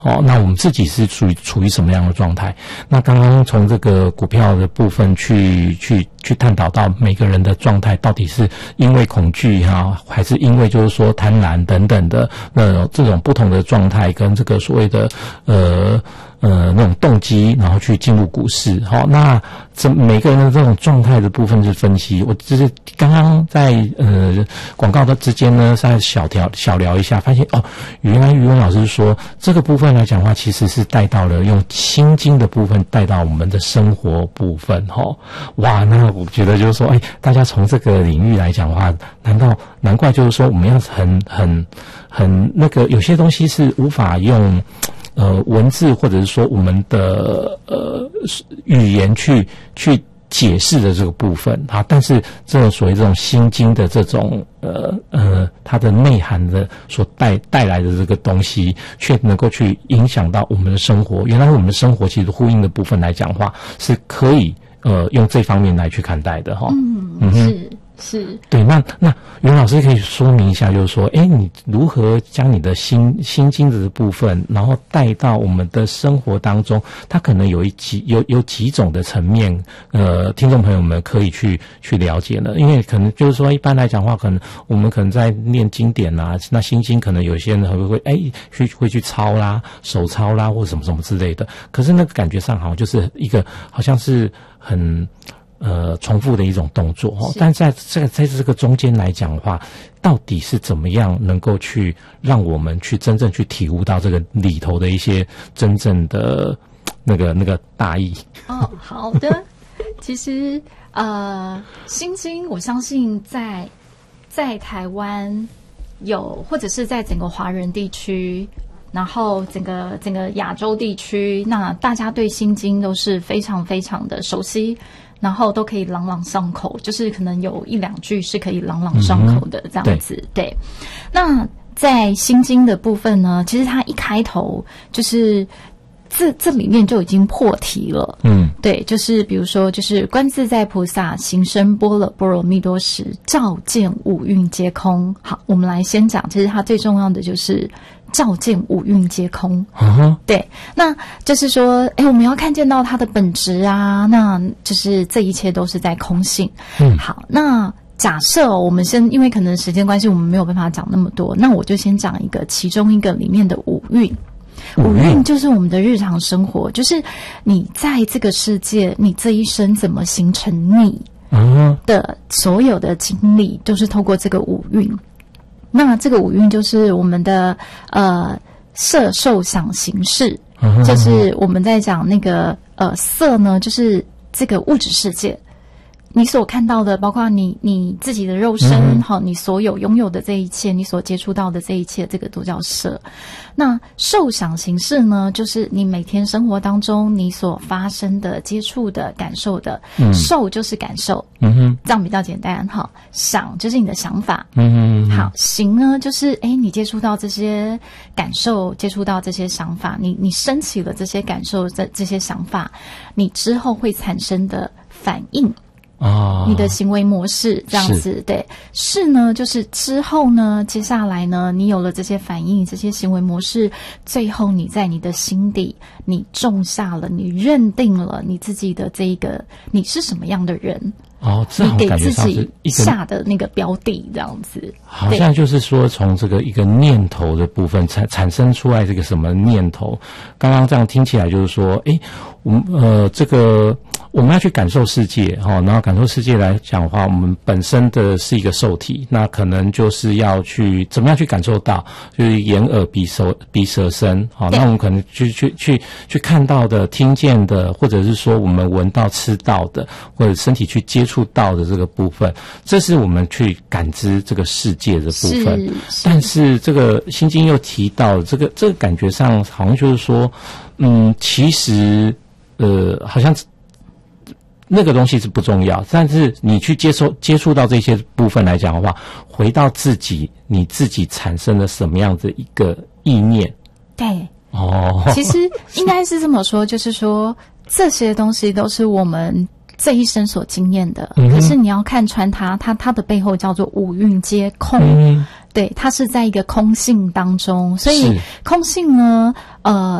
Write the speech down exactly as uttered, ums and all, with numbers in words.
哦，那我们自己是属于处于什么样的状态？那刚刚从这个股票的部分去去去探讨到每个人的状态到底是因为恐惧哈，还是因为就是说贪婪等等的那这种不同的状态跟这个所谓的呃呃那种动机，然后去进入股市。好，那这每个人的这种状态的部分是分析。我只是刚刚在呃广告的之间呢，再小聊小聊一下，发现哦，原来于文老师说这个部分来讲的话，其实是带到了用心经的部分带到我们的生活部分哈、哦。哇，那我觉得就是说，哎，大家从这个领域来讲的话，难道难怪就是说我们要很很很那个有些东西是无法用。呃，文字或者是说我们的呃语言去去解释的这个部分啊，但是这种所谓这种心经的这种呃呃它的内涵的所带带来的这个东西，却能够去影响到我们的生活。原来我们的生活其实呼应的部分来讲的话，是可以呃用这方面来去看待的哈。 嗯， 嗯是。是对，那那袁老师可以说明一下，就是说，哎，你如何将你的心心经的部分，然后带到我们的生活当中？它可能有一几有有几种的层面，呃，听众朋友们可以去去了解呢。因为可能就是说，一般来讲的话，可能我们可能在念经典啊，那心经可能有些人会会哎去会去抄啦、手抄啦，或者什么什么之类的。可是那个感觉上好像就是一个好像是很。呃，重复的一种动作哦，但在这个在这个中间来讲的话，到底是怎么样能够去让我们去真正去体悟到这个里头的一些真正的那个那个大意？ 哦，好的。其实呃，心经，我相信在在台湾有，或者是在整个华人地区。然后整个整个亚洲地区，那大家对心经都是非常非常的熟悉，然后都可以朗朗上口，就是可能有一两句是可以朗朗上口的这样子。嗯、对, 对，那在心经的部分呢，其实它一开头就是这这里面就已经破题了。嗯，对，就是比如说，就是观自在菩萨行深般若波罗蜜多时，照见五蕴皆空。好，我们来先讲，其实它最重要的就是照见五蕴皆空。嗯，对，那就是说，哎，我们要看见到它的本质啊，那就是这一切都是在空性。嗯，好，那假设我们先，因为可能时间关系，我们没有办法讲那么多，那我就先讲一个其中一个里面的五蕴。五蕴就是我们的日常生活，就是你在这个世界，你这一生怎么形成你的所有的经历，都是透过这个五蕴。那这个五蕴就是我们的呃色受想行识，就是我们在讲那个呃色呢，就是这个物质世界。你所看到的，包括你你自己的肉身，好、嗯，你所有拥有的这一切，你所接触到的这一切，这个都叫色。那受想行识呢，就是你每天生活当中你所发生的、接触的、感受的。嗯、受就是感受，嗯哼，这样比较简单哈。想就是你的想法，嗯哼，好。行呢，就是哎，你接触到这些感受，接触到这些想法，你你升起了这些感受、这这些想法，你之后会产生的反应。哦，你的行为模式这样子，对，是呢，就是之后呢，接下来呢，你有了这些反应，这些行为模式，最后你在你的心底，你种下了，你认定了你自己的这一个，你是什么样的人。哦，这好像感觉上是一个下的那个标的这样子， 好像就是说从这个一个念头的部分产产生出来这个什么念头。刚刚这样听起来就是说，诶，我们呃这个我们要去感受世界哈、哦，然后感受世界来讲的话，我们本身的是一个受体，那可能就是要去怎么样去感受到，就是眼耳鼻手鼻舌身，好、哦，那我们可能去去去去看到的、听见的，或者是说我们闻到、吃到的，或者身体去接触。触到的这个部分，这是我们去感知这个世界的部分。是是，但是这个心经又提到这个，这个感觉上好像就是说，嗯，其实呃，好像那个东西是不重要，但是你去接受接触到这些部分来讲的话，回到自己，你自己产生了什么样的一个意念？ 对，哦，其实应该是这么说，就是说这些东西都是我们这一生所经验的，嗯、可是你要看穿它，它它的背后叫做五蕴皆空。嗯、 对，它是在一个空性当中，所以是空性呢，呃。